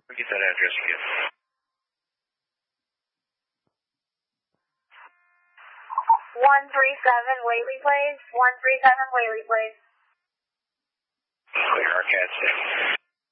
Get that address again. 137 Whaley Place. 137 Whaley Place. Clear, our CAD 6.